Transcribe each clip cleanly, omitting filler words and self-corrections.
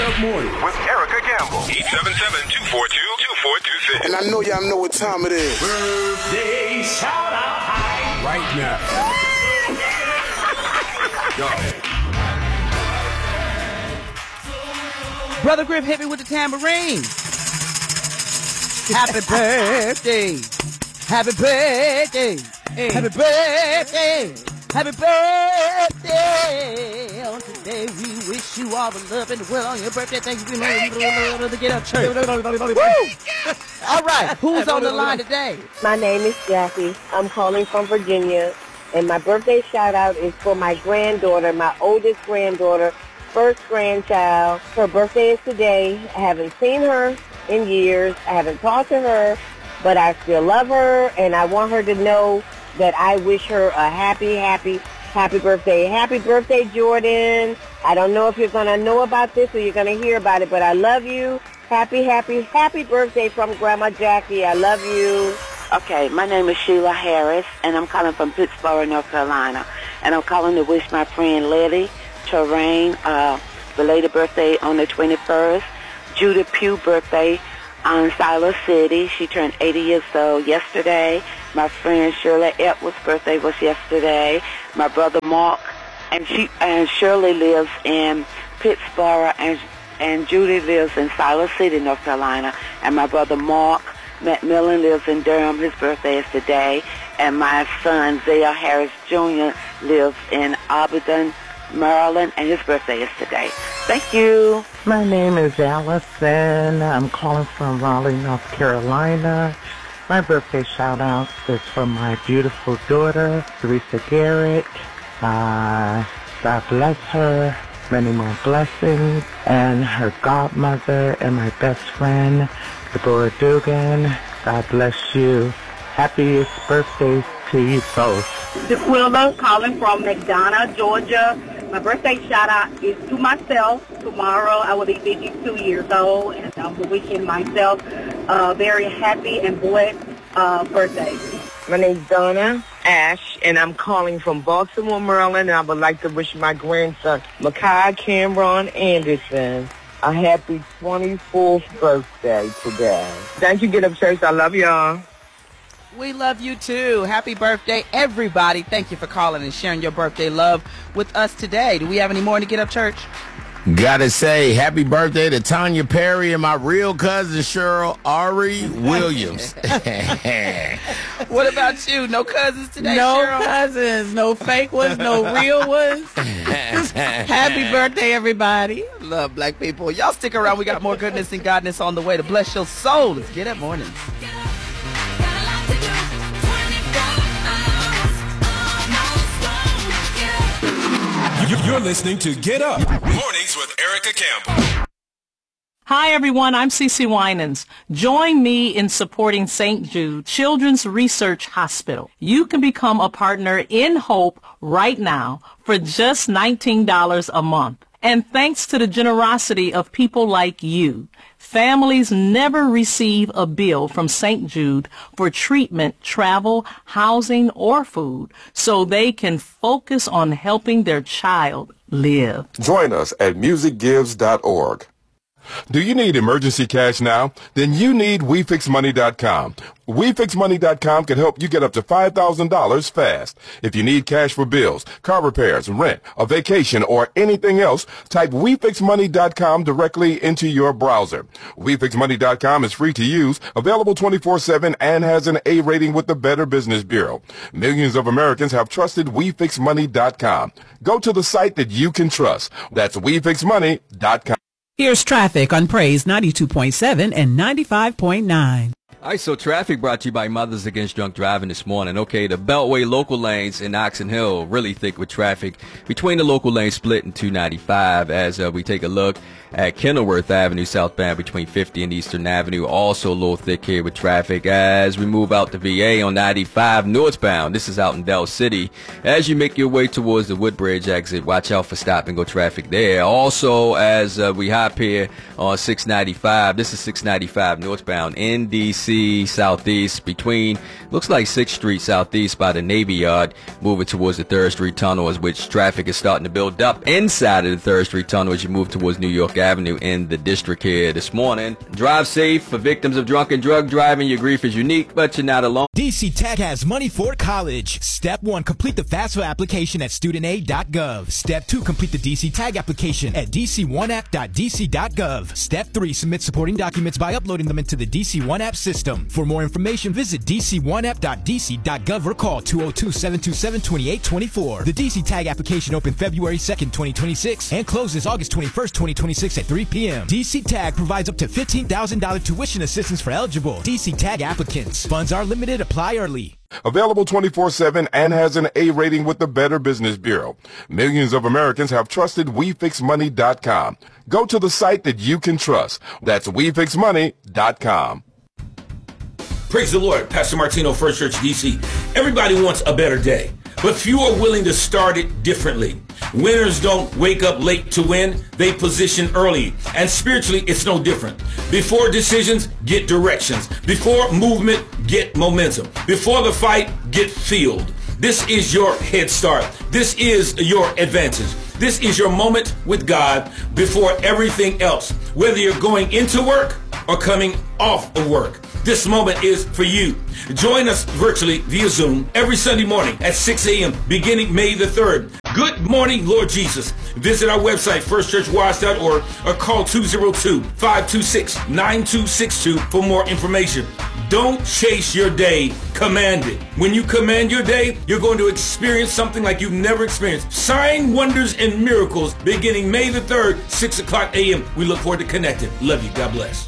Up Morning with Erica Gamble. 877-242-2426. And I know y'all know what time it is. Birthday shout out time right now. Brother Griff, hit me with the tambourine. Happy birthday. Happy birthday. Hey. Happy birthday. Happy birthday. On today, we wish you all the love in the world on your birthday. Thank you to Get Up Church. Woo! All right, who's on the line today? My name is Jackie. I'm calling from Virginia, and my birthday shout-out is for my granddaughter, my oldest granddaughter, first grandchild. Her birthday is today. I haven't seen her in years. I haven't talked to her, but I still love her, and I want her to know that I wish her a happy birthday. Happy birthday, Jordan. I don't know if you're going to know about this or you're going to hear about it, but I love you. Happy birthday from Grandma Jackie. I love you. Okay, my name is Sheila Harris, and I'm calling from Pittsburgh, North Carolina. And I'm calling to wish my friend Letty Terrain belated birthday on the 21st. Judy Pugh birthday on Siler City. She turned 80 years old yesterday. My friend Shirley Edwards' birthday was yesterday. My brother Mark, and Shirley lives in Pittsburgh, and Judy lives in Siler City, North Carolina. And my brother Mark McMillan lives in Durham. His birthday is today. And my son Zaya Harris Jr. lives in Aberdeen, Maryland, and his birthday is today. Thank you. My name is Allison. I'm calling from Raleigh, North Carolina. My birthday shout-out is for my beautiful daughter, Teresa Garrett. God bless her. Many more blessings. And her godmother and my best friend, Deborah Dugan. God bless you. Happiest birthdays to you both. DeQuilla calling from McDonough, Georgia. My birthday shout-out is to myself. Tomorrow I will be 52 years old, and I'm wishing myself a very happy and blessed birthday. My name's Donna Ash, and I'm calling from Baltimore, Maryland, and I would like to wish my grandson, Makai Cameron Anderson, a happy 24th birthday today. Thank you, Get Up Church. I love y'all. We love you too. Happy birthday, everybody. Thank you for calling and sharing your birthday love with us today. Do we have any more to Get Up Church? Gotta say, happy birthday to Tanya Perry and my real cousin Cheryl Ari Williams. What about you? No cousins today, No Cheryl? cousins. No fake ones, no real ones. Happy birthday, everybody. Love black people. Y'all stick around. We got more goodness and godness on the way to bless your soul. Let's Get Up Mornings. You're listening to Get Up Mornings with Erica Campbell. Hi, everyone. I'm Cece Winans. Join me in supporting St. Jude Children's Research Hospital. You can become a partner in Hope right now for just $19 a month. And thanks to the generosity of people like you, families never receive a bill from St. Jude for treatment, travel, housing, or food, so they can focus on helping their child live. Join us at musicgives.org. Do you need emergency cash now? Then you need WeFixMoney.com. WeFixMoney.com can help you get up to $5,000 fast. If you need cash for bills, car repairs, rent, a vacation, or anything else, type WeFixMoney.com directly into your browser. WeFixMoney.com is free to use, available 24/7, and has an A rating with the Better Business Bureau. Millions of Americans have trusted WeFixMoney.com. Go to the site that you can trust. That's WeFixMoney.com. Here's traffic on Praise 92.7 and 95.9. All right, so traffic brought to you by Mothers Against Drunk Driving this morning. Okay, the Beltway local lanes in Oxon Hill really thick with traffic between the local lane split and 295 as we take a look at Kenilworth Avenue southbound between 50 and Eastern Avenue. Also a little thick here with traffic as we move out to VA on 95 northbound. This is out in Del City. As you make your way towards the Woodbridge exit, watch out for stop-and-go traffic there. Also, as we hop here on 695, this is 695 northbound in D.C. D.C. Southeast between, looks like 6th Street Southeast by the Navy Yard, moving towards the 3rd Street Tunnel, as which traffic is starting to build up inside of the 3rd Street Tunnel as you move towards New York Avenue in the district here this morning. Drive safe. For victims of drunk and drug driving, your grief is unique, but you're not alone. DC Tech has money for college. Step 1, complete the FAFSA application at studentaid.gov. Step 2, complete the DC Tag application at dc1app.dc.gov. Step 3, submit supporting documents by uploading them into the DC One App system. For more information, visit dc1app.dc.gov or call 202-727-2824. The DC Tag application opened February 2nd, 2026 and closes August 21st, 2026 at 3 p.m. DC Tag provides up to $15,000 tuition assistance for eligible DC Tag applicants. Funds are limited. Apply early. Available 24/7 and has an A rating with the Better Business Bureau. Millions of Americans have trusted WeFixMoney.com. Go to the site that you can trust. That's WeFixMoney.com. Praise the Lord. Pastor Martino, First Church DC. Everybody wants a better day, but few are willing to start it differently. Winners don't wake up late to win. They position early. And spiritually, it's no different. Before decisions, get directions. Before movement, get momentum. Before the fight, get fueled. This is your head start. This is your advantage. This is your moment with God before everything else. Whether you're going into work or coming off of work, this moment is for you. Join us virtually via Zoom every Sunday morning at 6 a.m. beginning May the 3rd. Good morning, Lord Jesus. Visit our website, firstchurchwise.org, or call 202-526-9262 for more information. Don't chase your day, command it. When you command your day, you're going to experience something like you've never experienced. Sign, wonders, and miracles beginning May the 3rd, 6 o'clock a.m. We look forward to connecting. Love you. God bless.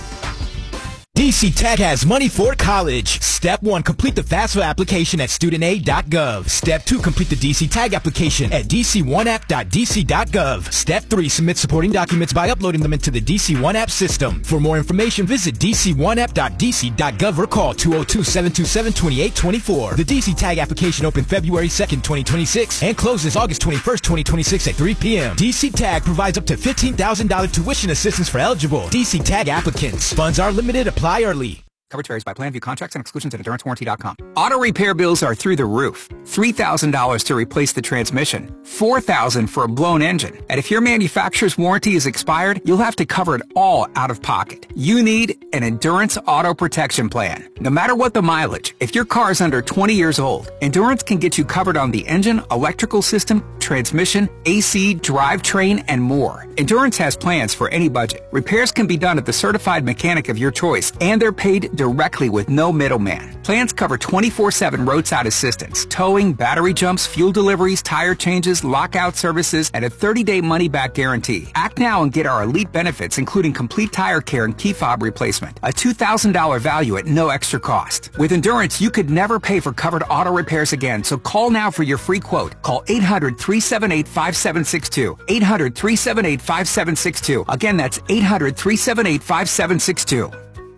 DC Tech has money for college. Step 1, complete the FAFSA application at studentaid.gov. Step 2, complete the DC Tag application at dc1app.dc.gov. Step 3, submit supporting documents by uploading them into the DC One App system. For more information, visit dc1app.dc.gov or call 202-727-2824. The DC Tag application opened February 2nd, 2026 and closes August 21st, 2026 at 3 p.m. DC Tag provides up to $15,000 tuition assistance for eligible DC Tag applicants. Funds are limited. Apply early. Coverage varies by plan. View contracts and exclusions at EnduranceWarranty.com. Auto repair bills are through the roof. $3,000 to replace the transmission. $4,000 for a blown engine. And if your manufacturer's warranty is expired, you'll have to cover it all out of pocket. You need an Endurance Auto Protection Plan. No matter what the mileage, if your car is under 20 years old, Endurance can get you covered on the engine, electrical system, transmission, AC, drivetrain, and more. Endurance has plans for any budget. Repairs can be done at the certified mechanic of your choice, and they're paid directly with no middleman. Plans cover 24/7 roadside assistance, towing, battery jumps, fuel deliveries, tire changes, lockout services, and a 30-day money-back guarantee. Act now and get our elite benefits, including complete tire care and key fob replacement. A $2,000 value at no extra cost. With Endurance, you could never pay for covered auto repairs again, so call now for your free quote. Call 800-378-5762. 800-378-5762. Again, that's 800-378-5762.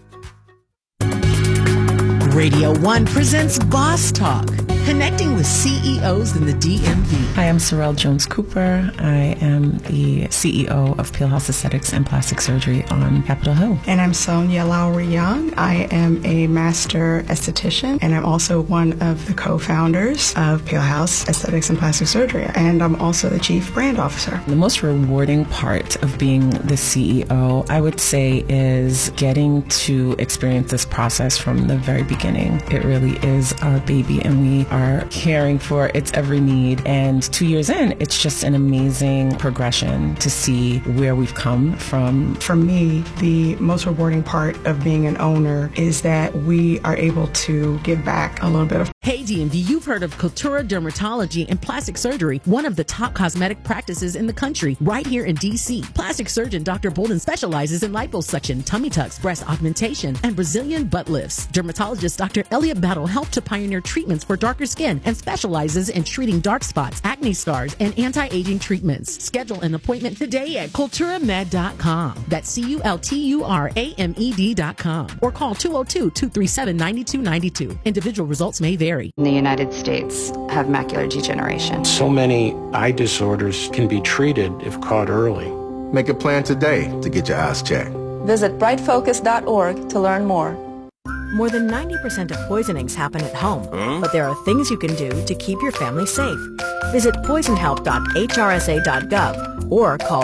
Radio 1 presents Boss Talk, connecting with CEOs in the DMV. Hi, I'm Sorrel Jones-Cooper. I am the CEO of Peel House Aesthetics and Plastic Surgery on Capitol Hill. And I'm Sonia Lowry-Young. I am a master esthetician, and I'm also one of the co-founders of Peel House Aesthetics and Plastic Surgery. And I'm also the chief brand officer. The most rewarding part of being the CEO, I would say, is getting to experience this process from the very beginning. It really is our baby, and we are caring for its every need. And 2 years in, it's just an amazing progression to see where we've come from. For me, the most rewarding part of being an owner is that we are able to give back a little bit of. Hey DMV, you've heard of Cultura Dermatology and Plastic Surgery, one of the top cosmetic practices in the country, right here in DC. Plastic surgeon Dr. Bolden specializes in liposuction, tummy tucks, breast augmentation, and Brazilian butt lifts. Dermatologist Dr. Elliot Battle helped to pioneer treatments for darker skin and specializes in treating dark spots, acne scars, and anti-aging treatments. Schedule an appointment today at culturamed.com. That's CULTURAMED.com. Or call 202-237-9292. Individual results may vary. In the United States, have macular degeneration. So many eye disorders can be treated if caught early. Make a plan today to get your eyes checked. Visit brightfocus.org to learn more. More than 90% of poisonings happen at home, but there are things you can do to keep your family safe. Visit poisonhelp.hrsa.gov or call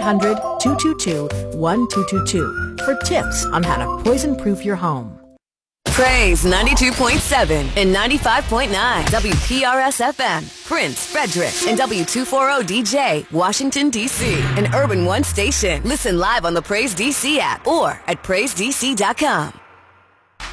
1-800-222-1222 for tips on how to poison-proof your home. Praise 92.7 and 95.9 WPRS-FM, Prince, Frederick, and W240DJ, Washington, D.C., an Urban One station. Listen live on the Praise DC app or at PraiseDC.com.